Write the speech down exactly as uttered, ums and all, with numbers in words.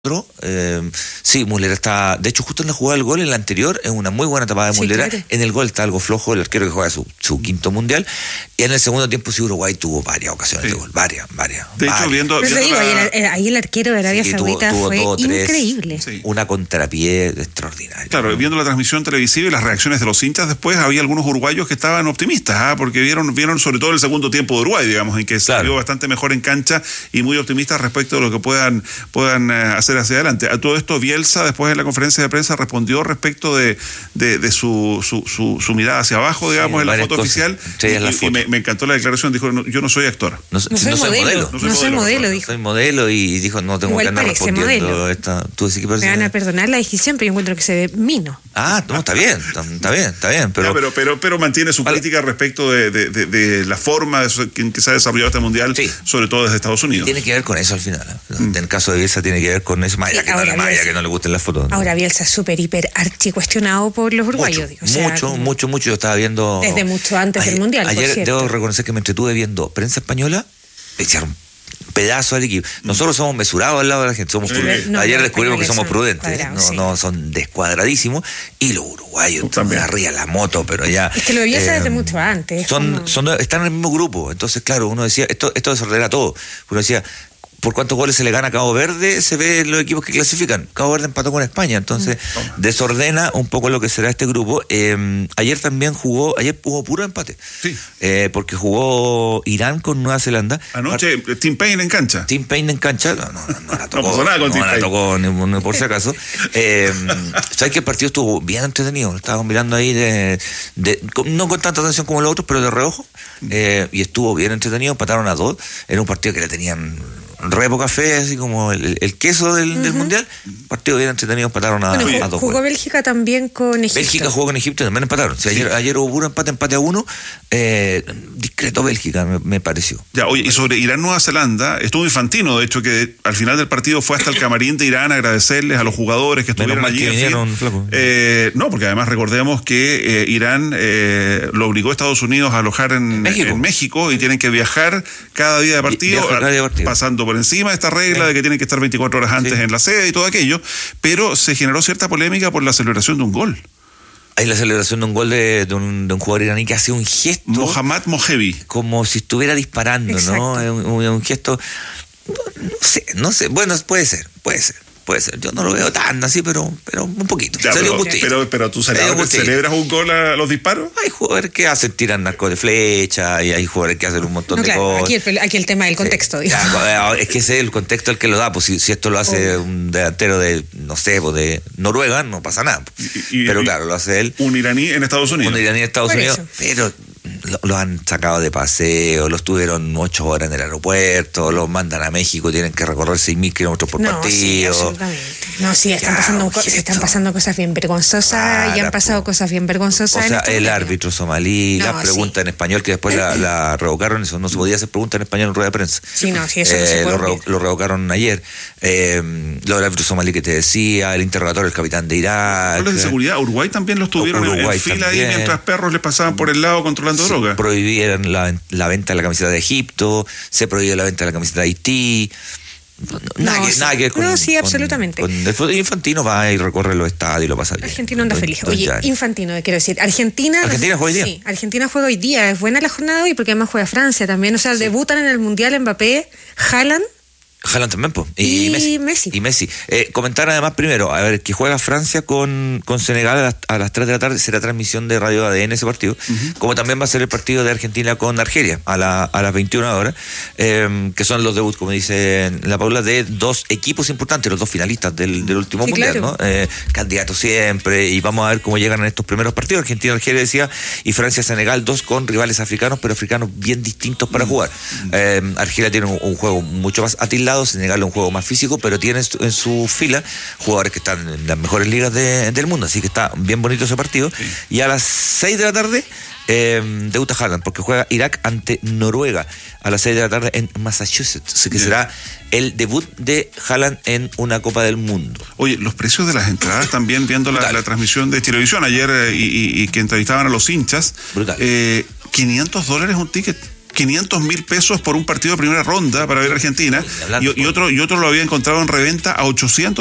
Eh, sí, Muslera está, de hecho justo en la jugada del gol, en la anterior, es una muy buena tapada de Sí, Muslera, claro. en el gol está algo flojo, el arquero que juega su, su quinto mundial, y en el segundo tiempo sí Uruguay tuvo varias ocasiones Sí. de gol, varias, varias. De varias. hecho, viendo, Pero te viendo digo, la- ahí el, ahí el arquero de Arabia Sí, tuvo- Saudita tuvo fue dos, tres. increíble. Sí. Una contrapié extraordinaria. Claro, viendo la transmisión televisiva y las reacciones de los hinchas después, había algunos uruguayos que estaban optimistas, ¿ah? Porque vieron, vieron sobre todo el segundo tiempo de Uruguay, digamos, en que Claro. salió bastante mejor en cancha y muy optimistas respecto de lo que puedan, puedan eh, hacer hacia adelante. A todo esto, Bielsa, después de la conferencia de prensa, respondió respecto de, de, de su, su, su, su mirada hacia abajo, digamos, Sí, en la varias foto cosas. oficial. Sí, en y la y foto. me, me encantó la declaración, dijo, no, yo no soy actor. No, No soy modelo, no no soy soy modelo, modelo, No dijo. soy modelo y dijo, no tengo Igual que andar parece respondiendo modelo. esta. ¿Tú decís que parece? Me van a perdonar la decisión, pero yo encuentro que se ve mino. Ah, no, está bien, está, está bien, está bien, pero, Ya, pero, pero, pero mantiene su Vale. crítica respecto de, de, de, de la forma de eso- en que se ha desarrollado este mundial, Sí. sobre todo desde Estados Unidos. tiene que ver con eso al final. ¿eh? En el caso de Bielsa tiene que ver con eso, más allá Sí, que, no, ahora más allá Bielsa- que no le gusten las fotos. ¿no? Ahora Bielsa es súper, hiper, archi cuestionado por los uruguayos. Mucho, digo, o sea, mucho, como- mucho, mucho. Yo estaba viendo. Desde mucho antes del Mundial, por Ayer cierto. debo reconocer que me entretuve viendo prensa española, le echaron pedazo al equipo. Nosotros somos mesurados al lado de la gente, somos Sí. prudentes. No, Ayer los descubrimos que españoles somos son prudentes, ¿eh? cuadrados, no, sí. no son descuadradísimos. Y los uruguayos También. arriba la moto, pero ya. Es que lo de Bielsa eh, desde mucho antes. es Son, como- son, están en el mismo grupo. Entonces, claro, uno decía, esto, esto desordena todo. Uno decía, por cuántos goles se le gana a Cabo Verde, se ve en los equipos que clasifican. Cabo Verde empató con España, entonces Mm. desordena un poco lo que será este grupo. Eh, ayer también jugó, ayer jugó puro empate. Sí. Eh, porque jugó Irán con Nueva Zelanda. Anoche, Tim Payne en cancha. Tim Payne en cancha, no, no, no la tocó, No pasó nada con no Tim la Payne. tocó ni, ni por si acaso. Eh, Sabes que el partido estuvo bien entretenido, lo estaba mirando ahí, de, de- con- no con tanta atención como los otros, pero de reojo, eh, y estuvo bien entretenido, empataron a dos, era un partido que le tenían re poca fe, así como el, el queso del, del Mundial, partido bien entretenido, empataron a, Bueno, a jugó, dos jugó goles. Bélgica también con Egipto. Bélgica jugó con Egipto y también empataron. O sea, ayer, ayer hubo puro empate, empate a uno. Eh, discreto Bélgica, me, me pareció. Ya, oye, y sobre Irán-Nueva Zelanda, estuvo Infantino, de hecho, que al final del partido fue hasta el camarín de Irán a agradecerles a los jugadores que Menos estuvieron mal allí. que en fin. vinieron, flaco. Eh, no, porque además recordemos que eh, Irán eh, lo obligó a Estados Unidos a alojar en México. en México y tienen que viajar cada día de partido, Viajan cada día de partido. pasando por encima de esta regla de que tienen que estar veinticuatro horas antes Sí. en la sede y todo aquello, pero se generó cierta polémica por la celebración de un gol. Hay la celebración de un gol de, de, un, de un jugador iraní que hace un gesto Mohammad Mojevi. como si estuviera disparando, Exacto. ¿no? Es un, un- un gesto, no, no sé, no sé, bueno, puede ser, puede ser, puede ser. Yo no lo veo tan así, pero, pero un poquito. Ya, Se dio pero, un gustito. pero, pero tú Se dio un celebras, gustito. celebras un gol a los disparos. Hay jugadores que hacen, tiran arco de flecha, y hay jugadores que hacen un montón No, de claro, cosas. aquí el, aquí el tema del contexto. Sí. digo. Ya, es que ese es el contexto el que lo da, pues si, si esto lo hace Obvio. un delantero de, no sé, pues de Noruega, no pasa nada. Y- y- pero y- claro, lo hace él. Un iraní en Estados Unidos. Un iraní de Estados Por Unidos, eso. pero lo, lo han sacado de paseo, los tuvieron ocho horas en el aeropuerto, los mandan a México, tienen que recorrer seis mil kilómetros por No, sí, partido. absolutamente. No, sí, están Ya, pasando, co- oye, se están esto- pasando cosas bien vergonzosas y Para, han pasado po. cosas bien vergonzosas. O en sea, estos el mundiales. árbitro somalí, No, las preguntas sí. en español que después la, la revocaron, eso no se podía hacer preguntas en español en rueda de prensa. Sí, no, sí, eso no Eh, se puede lo, revo- olvidar. lo revocaron ayer. Eh, lo del árbitro somalí que te decía, el interrogatorio del capitán de Irak. Controles de seguridad. Uruguay también los tuvieron en- Uruguay en fila también. ahí mientras perros les pasaban por el lado controlando Se droga. prohibieron la, la venta de la camiseta de Egipto, se prohibió la venta de la camiseta de Haití. No, nada, No, que, sí. nada que ver con. No, sí, con- absolutamente. con el fútbol. Infantino va y recorre los estadios y lo pasa bien. Argentina anda Don- feliz. don Oye, Gianni. Infantino, quiero decir. Argentina. Argentina juega hoy día. Sí, Argentina juega hoy día. Es buena la jornada hoy porque además juega Francia también. O sea, debutan en el Mundial Mbappé, Haaland. Haaland también, pues. Y, Y Messi. Messi. Y Messi. Eh, comentar además primero, a ver, que juega Francia con, con Senegal a las, a las tres de la tarde, será transmisión de Radio A D N ese partido, como también va a ser el partido de Argentina con Argelia a, la, a las veintiuna horas, eh, que son los debuts, como dice la Paula, de dos equipos importantes, los dos finalistas del, del último Sí, Mundial, claro. ¿no? Eh, candidatos siempre, y vamos a ver cómo llegan en estos primeros partidos. Argentina, Argelia decía, y Francia, Senegal, dos con rivales africanos, pero africanos bien distintos para jugar. Eh, Argelia tiene un, un juego mucho más atildado, Senegal es un juego más físico, pero tiene en su, en su fila jugadores que están en las mejores ligas de- del mundo, así que está bien bonito ese partido. Y a las seis de la tarde eh, debuta Haaland, porque juega Irak ante Noruega a las seis de la tarde en Massachusetts, así que Bien. será el debut de Haaland en una Copa del Mundo. Oye, los precios de las entradas también viendo la, Brutal. la transmisión de televisión ayer eh, y, y- y que entrevistaban a los hinchas. Brutal. Eh, quinientos dólares un ticket. quinientos mil pesos por un partido de primera ronda para ver Argentina, y, y otro y otro lo había encontrado en reventa a ochocientos